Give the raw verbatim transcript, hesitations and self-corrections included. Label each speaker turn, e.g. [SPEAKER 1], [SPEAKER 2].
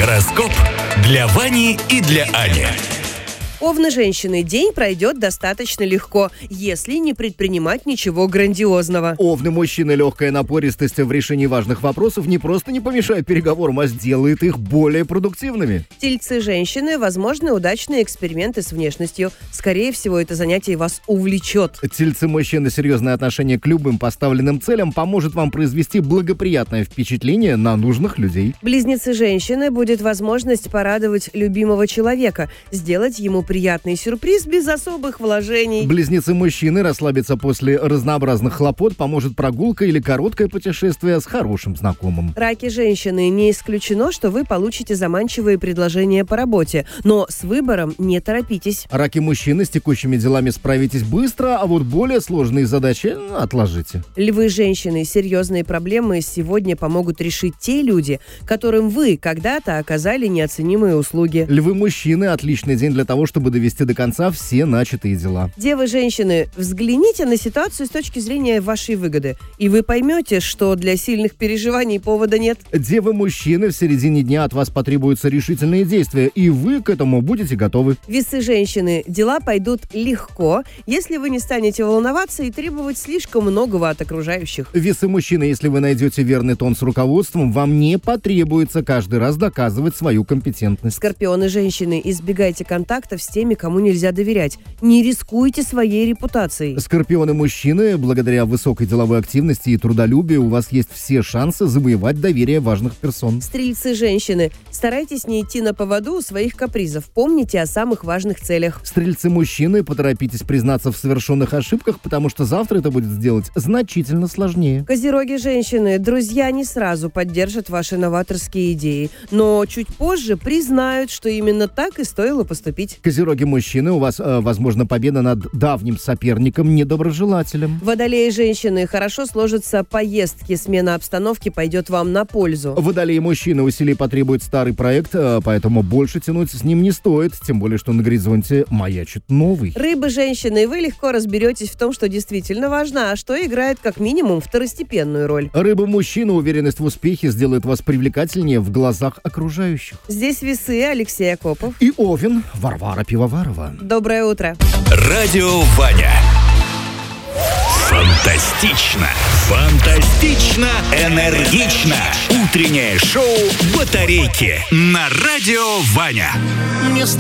[SPEAKER 1] Гороскоп для Вани и для Ани.
[SPEAKER 2] Овны женщины, день пройдет достаточно легко, если не предпринимать ничего грандиозного.
[SPEAKER 3] Овны мужчины, легкая напористость в решении важных вопросов не просто не помешает переговорам, а сделает их более продуктивными.
[SPEAKER 2] Тельцы женщины, возможны удачные эксперименты с внешностью. Скорее всего, это занятие вас увлечет.
[SPEAKER 3] Тельцы мужчины, серьезное отношение к любым поставленным целям поможет вам произвести благоприятное впечатление на нужных людей.
[SPEAKER 2] Близнецы женщины, будет возможность порадовать любимого человека, сделать ему приятный сюрприз без особых вложений.
[SPEAKER 3] Близнецы мужчины, расслабиться после разнообразных хлопот поможет прогулка или короткое путешествие с хорошим знакомым.
[SPEAKER 2] Раки женщины, не исключено, что вы получите заманчивые предложения по работе, но с выбором не торопитесь.
[SPEAKER 3] Раки мужчины, с текущими делами справитесь быстро, а вот более сложные задачи отложите.
[SPEAKER 2] Львы женщины, серьезные проблемы сегодня помогут решить те люди, которым вы когда-то оказали неоценимые услуги.
[SPEAKER 3] Львы мужчины, отличный день для того, чтобы чтобы довести до конца все начатые дела.
[SPEAKER 2] Девы женщины, взгляните на ситуацию с точки зрения вашей выгоды, и вы поймете, что для сильных переживаний повода нет.
[SPEAKER 3] Девы мужчины, в середине дня от вас потребуются решительные действия, и вы к этому будете готовы.
[SPEAKER 2] Весы женщины, дела пойдут легко, если вы не станете волноваться и требовать слишком многого от окружающих.
[SPEAKER 3] Весы мужчины, если вы найдете верный тон с руководством, вам не потребуется каждый раз доказывать свою компетентность.
[SPEAKER 2] Скорпионы женщины, избегайте контактов с теми, кому нельзя доверять. Не рискуйте своей репутацией.
[SPEAKER 3] Скорпионы мужчины, благодаря высокой деловой активности и трудолюбию у вас есть все шансы завоевать доверие важных персон.
[SPEAKER 2] Стрельцы женщины, старайтесь не идти на поводу у своих капризов. Помните о самых важных целях.
[SPEAKER 3] Стрельцы мужчины, поторопитесь признаться в совершенных ошибках, потому что завтра это будет сделать значительно сложнее.
[SPEAKER 2] Козероги женщины, друзья не сразу поддержат ваши новаторские идеи, но чуть позже признают, что именно так и стоило поступить.
[SPEAKER 3] Козероги мужчины, у вас, э, возможно, победа над давним соперником, недоброжелателем.
[SPEAKER 2] Водолеи женщины, хорошо сложатся поездки, смена обстановки пойдет вам на пользу.
[SPEAKER 3] Водолеи мужчины, усилий потребует старый проект, э, поэтому больше тянуть с ним не стоит, тем более, что на горизонте маячит новый.
[SPEAKER 2] Рыбы женщины, вы легко разберетесь в том, что действительно важно, а что играет как минимум второстепенную роль.
[SPEAKER 3] Рыбы мужчины, уверенность в успехе сделает вас привлекательнее в глазах окружающих.
[SPEAKER 2] Здесь весы, Алексей Акопов.
[SPEAKER 3] И Овен, Варвара Пивоварова.
[SPEAKER 2] Доброе утро.
[SPEAKER 1] Радио Ваня. Фантастично, фантастично, энергично. Утреннее шоу «Батарейки» на Радио Ваня.
[SPEAKER 4] Место